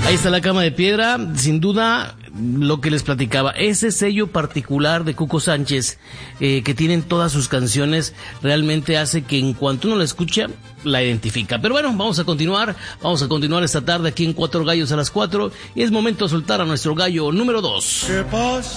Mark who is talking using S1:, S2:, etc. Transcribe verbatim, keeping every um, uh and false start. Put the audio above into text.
S1: Ahí está La Cama de Piedra, sin duda lo que les platicaba, ese sello particular de Cuco Sánchez eh, que tienen todas sus canciones realmente hace que en cuanto uno la escucha, la identifica. Pero bueno, vamos a continuar, vamos a continuar esta tarde aquí en Cuatro Gallos a las cuatro y es momento de soltar a nuestro gallo número dos.
S2: ¿Qué pasa?